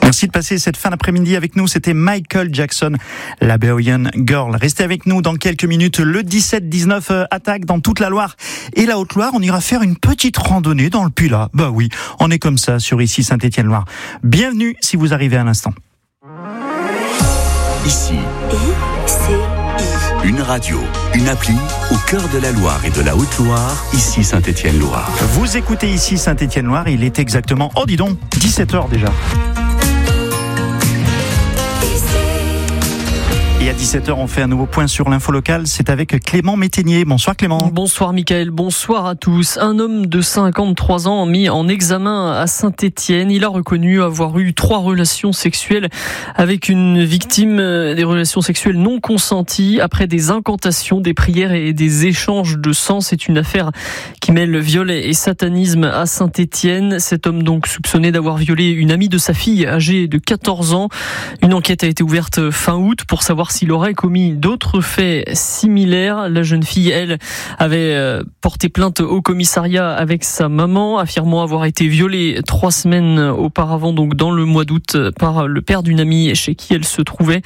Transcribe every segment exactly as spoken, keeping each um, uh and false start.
Merci de passer cette fin d'après-midi avec nous. C'était Michael Jackson, la Bohemian Girl. Restez avec nous dans quelques minutes. Le dix-sept dix-neuf euh, attaque dans toute la Loire et la Haute-Loire. On ira faire une petite randonnée dans le Puy-là. Bah oui, on est comme ça sur ici Saint-Étienne-Loire. Bienvenue si vous arrivez à l'instant. Ici, I C I. Une radio, une appli au cœur de la Loire et de la Haute-Loire, ici Saint-Étienne-Loire. Vous écoutez ici Saint-Étienne-Loire, il est exactement, oh dis donc, dix-sept heures déjà. Et à dix-sept heures, on fait un nouveau point sur l'info locale. C'est avec Clément Métainier. Bonsoir Clément. Bonsoir Mickaël, bonsoir à tous. Un homme de cinquante-trois ans mis en examen à Saint-Étienne. Il a reconnu avoir eu trois relations sexuelles avec une victime, des relations sexuelles non consenties après des incantations, des prières et des échanges de sang. C'est une affaire qui mêle viol et satanisme à Saint-Étienne. Cet homme donc soupçonné d'avoir violé une amie de sa fille âgée de quatorze ans. Une enquête a été ouverte fin août pour savoir s'il aurait commis d'autres faits similaires. La jeune fille, elle, avait porté plainte au commissariat avec sa maman, affirmant avoir été violée trois semaines auparavant, donc dans le mois d'août, par le père d'une amie chez qui elle se trouvait.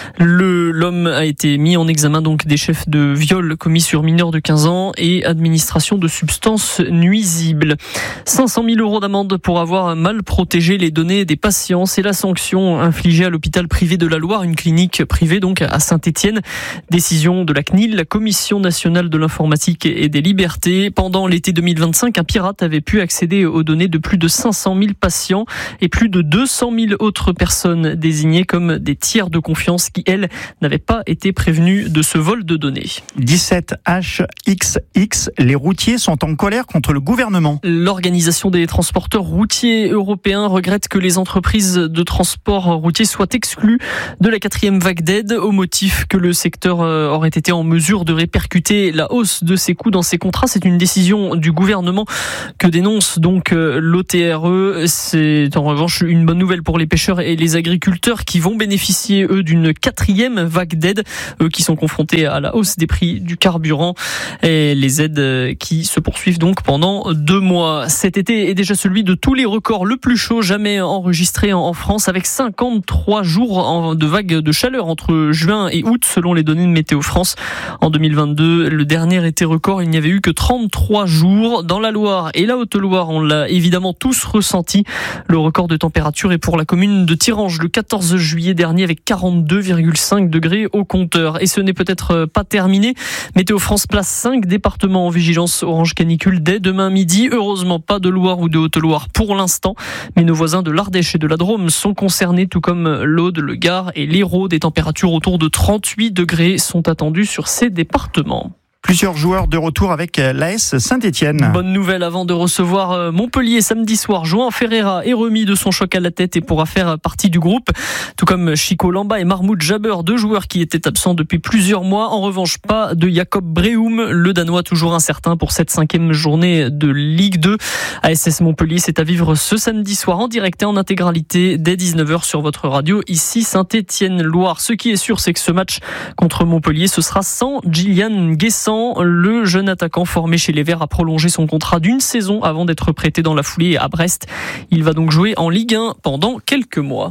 Le, l'homme a été mis en examen donc des chefs de viol commis sur mineur de quinze ans et administration de substances nuisibles. cinq cent mille euros d'amende pour avoir mal protégé les données des patients. C'est la sanction infligée à l'hôpital privé de la Loire, une clinique privée donc à Saint-Étienne. Décision de la C N I L, la Commission nationale de l'informatique et des libertés. Pendant l'été deux mille vingt-cinq, un pirate avait pu accéder aux données de plus de cinq cent mille patients et plus de deux cent mille autres personnes désignées comme des tiers de confiance qui, elles, n'avaient pas été prévenues de ce vol de données. dix-sept H X X, les routiers sont en colère contre le gouvernement. L'Organisation des transporteurs routiers européens regrette que les entreprises de transport routier soient exclues de la quatrième vague d'aide au motif que le secteur aurait été en mesure de répercuter la hausse de ses coûts dans ses contrats. C'est une décision du gouvernement que dénonce donc l'O T R E. C'est en revanche une bonne nouvelle pour les pêcheurs et les agriculteurs qui vont bénéficier, eux, d'une quatrième vague d'aide, eux qui sont confrontés à la hausse des prix du carburant et les aides qui se poursuivent donc pendant deux mois. Cet été est déjà celui de tous les records, le plus chaud jamais enregistré en France, avec cinquante-trois jours de vague de chaleur entre juin et août selon les données de Météo France. En deux mille vingt-deux, le dernier été record, il n'y avait eu que trente-trois jours. Dans la Loire et la Haute-Loire, on l'a évidemment tous ressenti. Le record de température est pour la commune de Thirange le quatorze juillet dernier avec quarante-deux virgule cinq degrés au compteur. Et ce n'est peut-être pas terminé. Météo France place cinq départements en vigilance orange canicule dès demain midi. Heureusement pas de Loire ou de Haute-Loire pour l'instant, mais nos voisins de l'Ardèche et de la Drôme sont concernés, tout comme l'Aude, le Gard et l'Hérault. Des températures autour de trente-huit degrés sont attendues sur ces départements. Plusieurs joueurs de retour avec l'A S Saint-Étienne. Bonne nouvelle avant de recevoir Montpellier samedi soir. Joan Ferreira est remis de son choc à la tête et pourra faire partie du groupe. Tout comme Chico Lamba et Mahmoud Jabber, deux joueurs qui étaient absents depuis plusieurs mois. En revanche, pas de Jacob Breum, le Danois toujours incertain pour cette cinquième journée de Ligue deux. A S S Montpellier, c'est à vivre ce samedi soir en direct et en intégralité dès dix-neuf heures sur votre radio, ici Saint-Étienne-Loire. Ce qui est sûr, c'est que ce match contre Montpellier, ce sera sans Gillian Guessant. Le jeune attaquant formé chez les Verts a prolongé son contrat d'une saison avant d'être prêté dans la foulée à Brest. Il va donc jouer en Ligue un pendant quelques mois.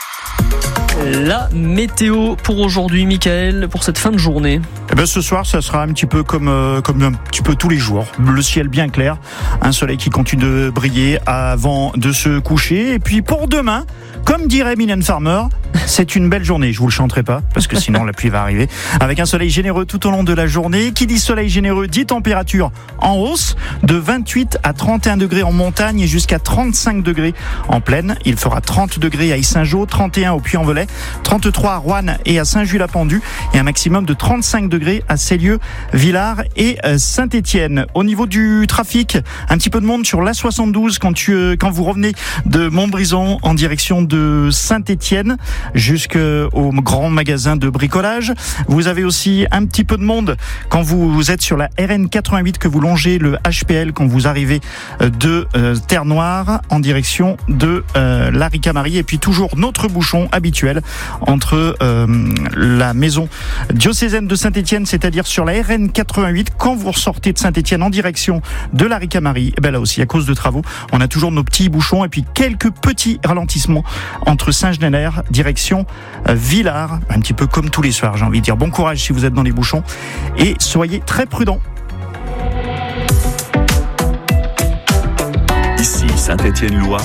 La météo pour aujourd'hui, Mickaël, pour cette fin de journée. Eh ben, ce soir, ça sera un petit peu comme, euh, comme un petit peu tous les jours. Le ciel bien clair, un soleil qui continue de briller avant de se coucher. Et puis pour demain, comme dirait Mylène Farmer, c'est une belle journée. Je vous le chanterai pas, parce que sinon la pluie va arriver. Avec un soleil généreux tout au long de la journée. Qui dit soleil généreux dit température en hausse, de vingt-huit à trente et un degrés en montagne et jusqu'à trente-cinq degrés en plaine. Il fera trente degrés à Yssingeaux, trente et un au Puy-en-Velay, trente-trois à Roanne et à Saint-Just-la-Pendue et un maximum de trente-cinq degrés à Célieu, Villars et Saint-Étienne. Au niveau du trafic, un petit peu de monde sur l'A soixante-douze quand, tu, quand vous revenez de Montbrison en direction de Saint-Étienne. jusqu'au grand magasin de bricolage. Vous avez aussi un petit peu de monde quand vous êtes sur la R N quatre-vingt-huit, que vous longez le H P L quand vous arrivez de euh, Terre-Noire en direction de euh, la Ricamarie. Et puis toujours notre bouchon habituel entre euh, la maison diocésaine de Saint-Étienne, c'est-à-dire sur la R N quatre-vingt-huit, quand vous ressortez de Saint-Étienne en direction de la Ricamarie. Et ben là aussi, à cause de travaux, on a toujours nos petits bouchons et puis quelques petits ralentissements entre Saint-Genélaire, direction euh, Villars, un petit peu comme tous les soirs, j'ai envie de dire. Bon courage si vous êtes dans les bouchons et soyez très prudents. Ici Saint-Étienne-Loire.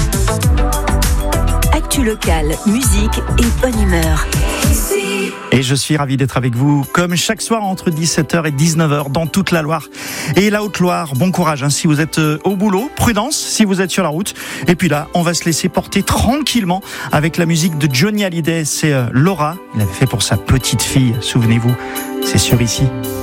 Actu locale, musique et bonne humeur. Et je suis ravi d'être avec vous, comme chaque soir entre dix-sept heures et dix-neuf heures dans toute la Loire et la Haute-Loire. Bon courage hein, si vous êtes au boulot, prudence si vous êtes sur la route. Et puis là, on va se laisser porter tranquillement avec la musique de Johnny Hallyday. C'est euh, Laura, il avait fait pour sa petite fille, souvenez-vous, c'est sur ici.